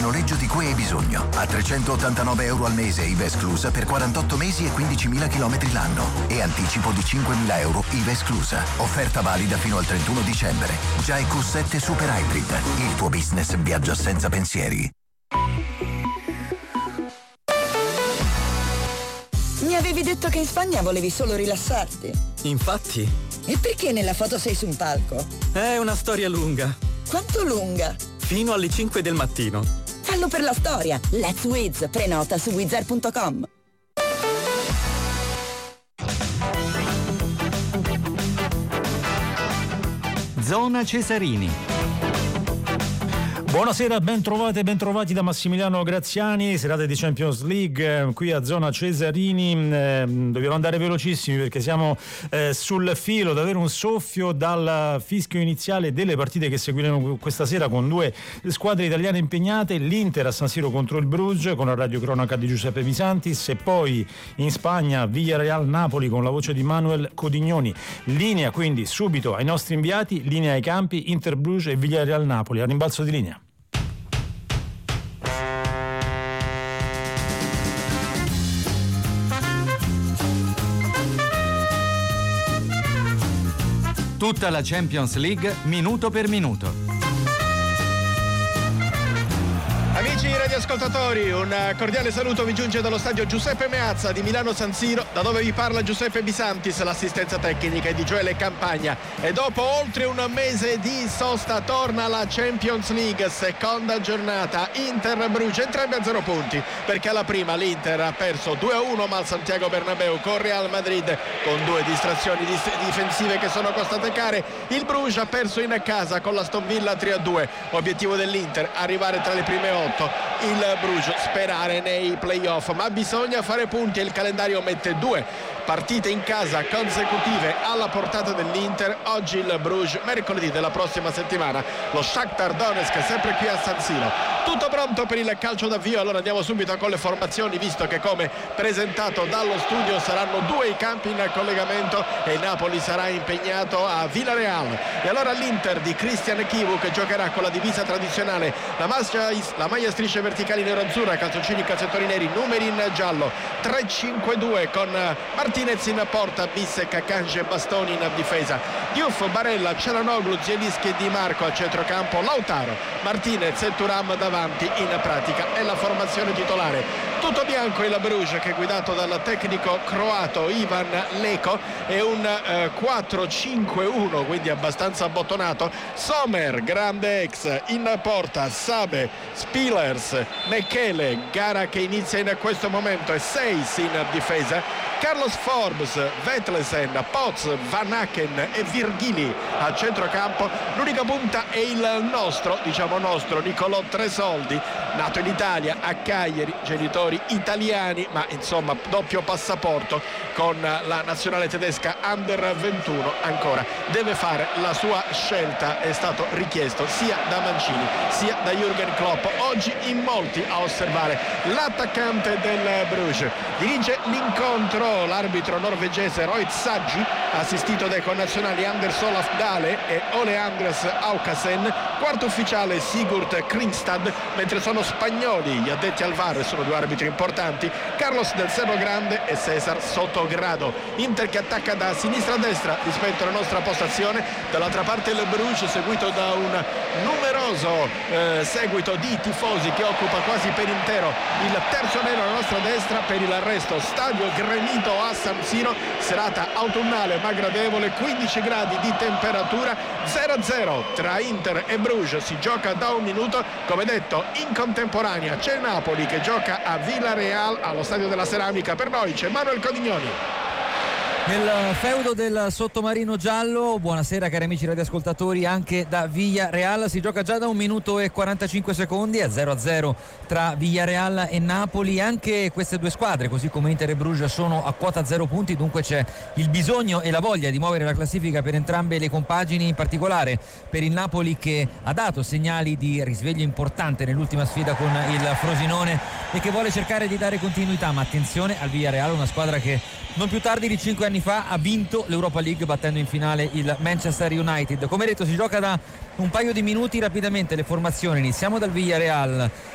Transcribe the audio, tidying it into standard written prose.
noleggio di cui hai bisogno. A €389 al mese, IVA esclusa, per 48 mesi e 15.000 chilometri l'anno. E anticipo di €5.000, IVA esclusa. Offerta valida fino al 31 dicembre. Già EQ7 Super Hybrid. Il tuo business viaggia senza pensieri. Mi avevi detto che in Spagna volevi solo rilassarti. Infatti. E perché nella foto sei su un palco? È una storia lunga. Quanto lunga? Fino alle 5 del mattino. Fallo per la storia. Let's Wiz. Prenota su wizzair.com. Zona Cesarini. Buonasera, ben trovati da Massimiliano Graziani, serate di Champions League qui a Zona Cesarini. Dobbiamo andare velocissimi perché siamo sul filo di avere un soffio dal fischio iniziale delle partite che seguiranno questa sera con due squadre italiane impegnate, l'Inter a San Siro contro il Bruges con la radiocronaca di Giuseppe Pisantis, e poi in Spagna Villarreal Napoli con la voce di Manuel Codignoni. Linea quindi subito ai nostri inviati, linea ai campi, Inter Bruges e Villarreal Napoli. A rimbalzo di linea. Tutta la Champions League minuto per minuto. Amici radioascoltatori, un cordiale saluto vi giunge dallo stadio Giuseppe Meazza di Milano San Siro, da dove vi parla Giuseppe Pisantis, l'assistenza tecnica di Gioele Campagna. E dopo oltre un mese di sosta torna la Champions League, seconda giornata, Inter Bruges, entrambi a 0 punti, perché alla prima l'Inter ha perso 2-1 ma al Santiago Bernabéu con Real Madrid, con due distrazioni difensive che sono costate care. Il Bruges ha perso in casa con l'Aston Villa 3-2. Obiettivo dell'Inter, arrivare tra le prime 8. Il Bruges sperare nei playoff, ma bisogna fare punti e il calendario mette 2 partite in casa consecutive alla portata dell'Inter. Oggi il Bruges, mercoledì della prossima settimana lo Shakhtar Donetsk, sempre qui a San Siro. Tutto pronto per il calcio d'avvio, allora andiamo subito con le formazioni, visto che come presentato dallo studio saranno 2 i campi in collegamento e il Napoli sarà impegnato a Villarreal. E allora l'Inter di Christian Chivu, che giocherà con la divisa tradizionale, la maglia strisce verticali nero-azzurra, calzoncini, calzettori neri, numeri in giallo, 3-5-2 con Martinez in porta, Bissek, Kanji e Bastoni in difesa, Diouf, Barella, Cialanoglu, Zielinski e Di Marco al centrocampo, Lautaro, Martinez e Thuram davanti. In pratica è la formazione titolare. Tutto bianco il Bruges, che è guidato dal tecnico croato Ivan Leko, è un 4-5-1, quindi abbastanza abbottonato. Sommer, grande ex, in porta, Sabe, Spillers, Mechele, gara che inizia in questo momento, e Seis in difesa, Carlos Forbes, Vetlesen, Potts, Van Aken e Virgili al centrocampo. L'unica punta è il nostro Nicolò Tresoldi, nato in Italia, a Cagliari, genitori italiani, ma insomma doppio passaporto con la nazionale tedesca Under 21. Ancora deve fare la sua scelta, è stato richiesto sia da Mancini sia da Jürgen Klopp. Oggi in molti a osservare l'attaccante del Bruges. Dirige l'incontro l'arbitro norvegese Roy Saggi, assistito dai connazionali Anders Olaf Dale e Ole Andres Aukasen. Quarto ufficiale Sigurd Kringstad, mentre sono spagnoli gli addetti al VAR, sono 2 arbitri importanti, Carlos del Cerro Grande e Cesar Sotogrado. Inter che attacca da sinistra a destra rispetto alla nostra postazione, dall'altra parte il Bruges seguito da un numeroso seguito di tifosi che occupa quasi per intero il terzo anello alla nostra destra. Per il resto stadio gremito a San Siro, serata autunnale ma gradevole, 15 gradi di temperatura, 0-0 tra Inter e Bruges, si gioca da un minuto. Come detto, in contemporanea c'è il Napoli che gioca a Villarreal allo stadio della Ceramica. Per noi c'è Manuel Codignoni. Nel feudo del sottomarino giallo, buonasera cari amici radioascoltatori, anche da Villarreal si gioca già da 1 minuto e 45 secondi, è 0-0 tra Villarreal e Napoli. Anche queste due squadre, così come Inter e Bruges, sono a quota 0 punti, dunque c'è il bisogno e la voglia di muovere la classifica per entrambe le compagini, in particolare per il Napoli, che ha dato segnali di risveglio importante nell'ultima sfida con il Frosinone e che vuole cercare di dare continuità. Ma attenzione al Villarreal, una squadra che non più tardi di 5 anni fa ha vinto l'Europa League battendo in finale il Manchester United. Come detto, si gioca da un paio di minuti. Rapidamente le formazioni, iniziamo dal Villarreal.